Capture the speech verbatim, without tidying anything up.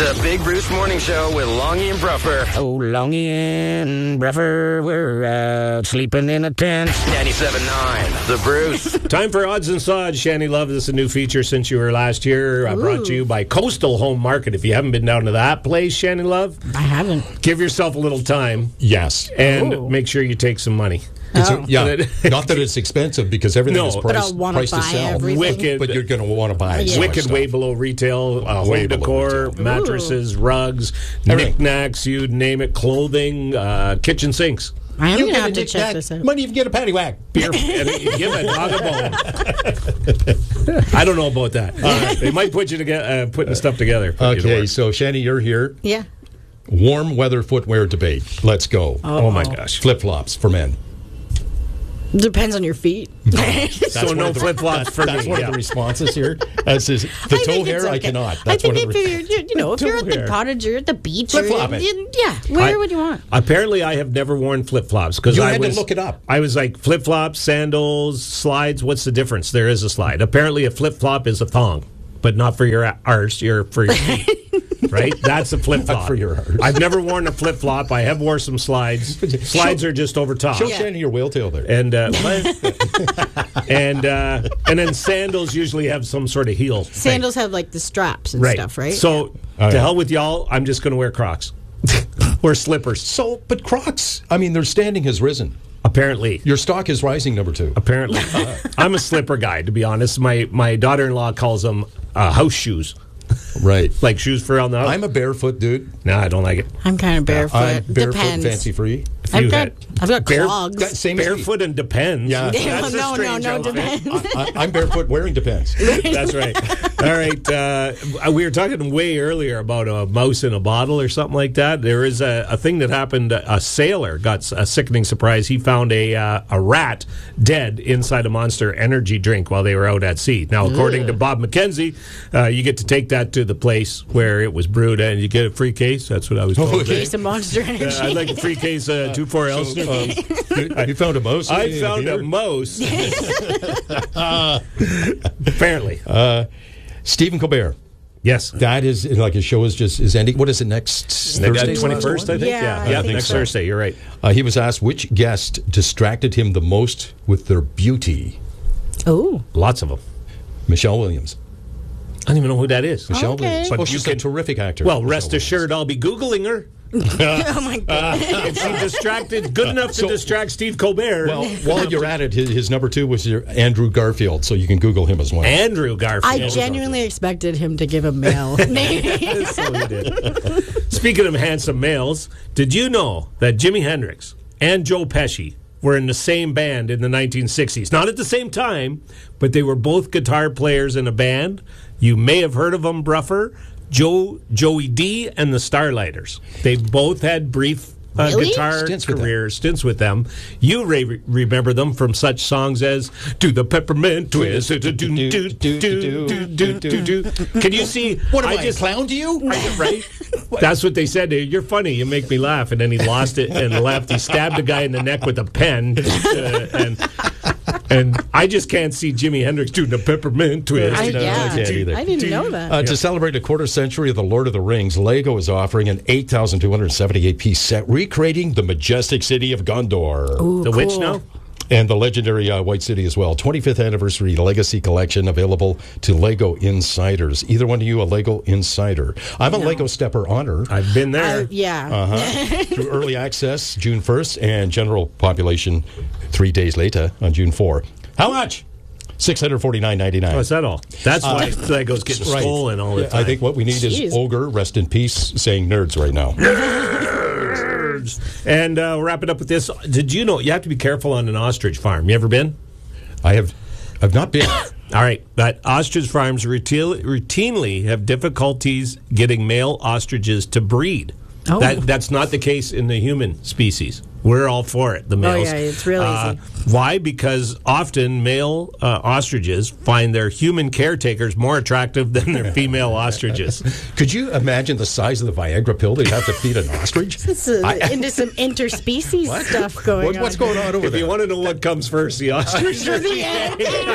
The Big Bruce Morning Show with Longy and Bruffer. Oh, Longy and Bruffer, we're out sleeping in a tent. ninety-seven point nine, The Bruce. Time for Odds and Sods. Shanny Love, this is a new feature since you were last year. Uh, brought to you by Coastal Home Market. If you haven't been down to that place, Shanny Love, I haven't. give yourself a little time. Yes. And Oh. make sure you take some money. It's a- Oh. yeah, not that it's expensive because everything No. is But priced, I'll wanna priced to buy sell. everything. Wicked. But you're going to want to buy Yeah. so much Wicked stuff. way below retail, uh, Way home below decor, retail. mattresses, rugs, Everything. knickknacks, you name it, clothing, uh, kitchen sinks. I am You going to get have a to check knick-knack, this out. might even get a paddywhack. Beer, and give a dog a bone. I don't know about that. They might put you together, uh, putting stuff together. put you to Okay, work. so Shanny, you're here. Yeah. Warm weather footwear debate. Let's go. Oh my gosh. Flip flops for men. Depends on your feet. So one no of the- flip flops for That's me. one yeah. of the responses here. As is, the I toe think hair, it's I okay. cannot. I That's think one of if the. you're, you you know, if you're at Toe hair. the cottage or at the beach, or Flip-flop it. you- yeah, wear I- what you want. Apparently, I have never worn flip flops because You I had to was look it up. I was like flip flops, sandals, slides. What's the difference? There is a slide. Apparently, a flip flop is a thong, but not for your arse. Your for your feet. Right? That's a flip flop. for your arse. I've never worn a flip flop. I have wore some slides. Slides are just over top. Show Yeah. Shanny your whale tail there. And uh, and uh, and then sandals usually have some sort of heel. thing. Sandals have like the straps and right. stuff, right? So Oh, to yeah. hell with y'all. I'm just going to wear Crocs or slippers. So, but Crocs, I mean, their standing has risen. Apparently. Your stock is rising, number two. Apparently, I'm a slipper guy. To be honest, my my daughter-in-law calls them uh, house shoes, Right. like shoes for on the house. I'm a barefoot dude. no, I don't like it. I'm kind of barefoot. I'm barefoot, Depends. fancy free. I've You got, had- I've got bare- clogs. That same as me. Barefoot and depends. Yeah. Yeah, That's a no, no, strange no, outfit. depends. I, I'm barefoot wearing depends. That's right. All right. Uh, we were talking way earlier about a mouse in a bottle or something like that. There is a, a thing that happened. A sailor got a sickening surprise. He found a uh, a rat dead inside a Monster Energy drink while they were out at sea. Now, according to Bob McKenzie, uh, you get to take that to the place where it was brewed and you get a free case. That's what I was told. Okay. Case of Monster Energy. Uh, I'd like a free case uh, two four Elster. Um, you, you found a mouse? I in the found a heater? mouse. Apparently. Uh, Stephen Colbert. Yes. That is, like his show is just, is ending. What is it, next Thursday? twenty-first, I think. Yeah, Yeah, I yeah think next so. Thursday. You're right. Uh, he was asked which guest distracted him the most with their beauty. Oh. Lots of them. Michelle Williams. I don't even know who that is. Michelle Okay. Williams. But oh, you she's can- a terrific actor. Well, Michelle rest Williams. assured, I'll be Googling her. Oh, my God. If she distracted, good enough to So- distract Steve Colbert. Well, while you're at it, his, his number two was your Andrew Garfield, so you can Google him as well. Andrew Garfield. I genuinely expected him to give a male name. So he did. Speaking of handsome males, did you know that Jimi Hendrix and Joe Pesci were in the same band in the nineteen sixties? Not at the same time, but they were both guitar players in a band. You may have heard of them, Bruffer. Joe, Joey D and the Starlighters. They both had brief uh, Really? guitar Stints with them. careers, stints with them. You re- remember them from such songs as "Do the Peppermint Twist." do, do, do, do, do, do, do, do, do. Can you see? What am I, just a clown to you? right? That's what they said to you. You're funny. You make me laugh. And then he lost it and left. He stabbed a guy in the neck with a pen. Uh, and and I just can't see Jimi Hendrix doing the peppermint twist. I, No, I yeah. can't either. I didn't know that. Uh, to celebrate a quarter century of the Lord of the Rings, Lego is offering an eight thousand two hundred seventy-eight piece set recreating the majestic city of Gondor. Ooh, The witch cool. now? And the legendary uh, White City as well. twenty-fifth Anniversary Legacy Collection available to Lego Insiders. Either one of you a Lego Insider? I'm a Lego Stepper Honor. I've been there. Uh, yeah. Uh-huh. Through early access June first and general population three days later on June fourth. How much? six hundred forty-nine ninety-nine. What's that all? That's why Lego's getting Right. stolen all the Yeah, time. I think what we need Jeez. is Ogre, rest in peace, saying nerds right now. And uh, we'll wrap it up with this. Did you know you have to be careful on an ostrich farm? You ever been? I have I've not been. All right, but ostrich farms routinely, routinely have difficulties getting male ostriches to breed. Oh. That, that's not the case in the human species. We're all for it, the males. yeah, it's real Uh, easy. why? Because often male uh, ostriches find their human caretakers more attractive than their female ostriches. Could you imagine the size of the Viagra pill they'd have to feed an ostrich? This is into some interspecies stuff going What, on. what's going on over If there? you want to know what comes first, the ostrich or the egg?